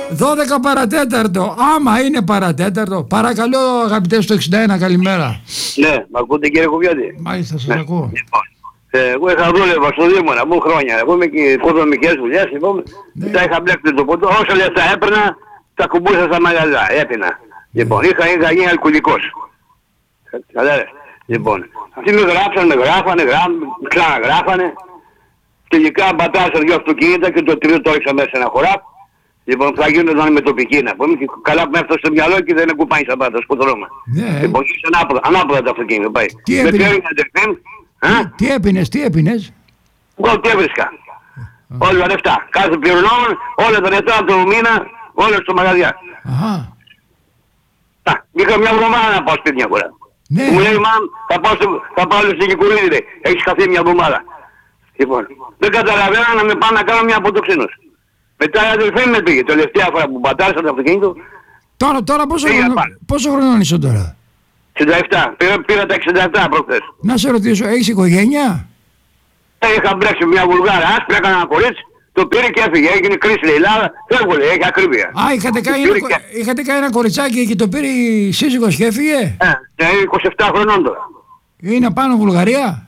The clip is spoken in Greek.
12 παρατέταρτο. Άμα είναι παρατέταρτο. Παρακαλώ αγαπητές στο 61, καλημέρα. Ναι, μ' ακούτε κύριε Κουβιώτη? Μάλιστα, σας ακούω. Εγώ είχα δούλευα στο Δήμο, μου χρόνια. Εγώ είμαι και οικοδομικές δουλειές, λοιπόν. Τα είχα μπλέξει το ποτό. Όσα λεφτά έπαιρνα, τα κουμπούσα στα μαγαζά. Έπινα. Λοιπόν, είχα γίνει αλκοολικός. Κατάλαβες. Λοιπόν, αυτοί με γράφανε, ξαναγράφανε. Τελικά μπατάσα δύο αυτοκίνητα και το τρίτο το έριξα μέσα σε ένα χωράφι. Λοιπόν, θα γίνονταν με τοπική να πούμε. Και καλά που με αυτό στο μυαλό και δεν κουπάει σαν πάντα, σκοτωρώμα. Λοιπόν, ανάποδα το αυτοκίνητο πάει. Τι έπινες? Εγώ τι έβρισκα. Όλα τα λεφτά. Κάθε πληρωνόμουν, όλα τα λεφτά από το μήνα, όλα στο μαγαζιά. Είχα μια εβδομάδα να πάω σπίτι μια φορά. Μου λέει μάμ, θα πάω στην Κικουρίδη, έχεις χαθεί μια εβδομάδα. Λοιπόν, δεν καταλαβαίνω να με πάνε να κάνω μια αποτοξίνωση. Μετά η αδελφή με πήγε, τελευταία φορά που πατάρισα το αυτοκίνητο. Τώρα πόσο χρονών είσαι τώρα? 67, πήρα τα 67 προχθές. Να σε ρωτήσω, έχεις οικογένεια? Είχα μπλέξει μια Βουλγάρα άσπρη, έκανα ένα κορίτσι, το πήρε και έφυγε, έγινε κρίση η Ελλάδα, φεύγω λέει, έχει ακρίβεια. Α, είχατε κάνει ένα κοριτσάκι και το πήρε η σύζυγος και έφυγε? 27 χρονών τώρα. Είναι πάνω Βουλγαρία?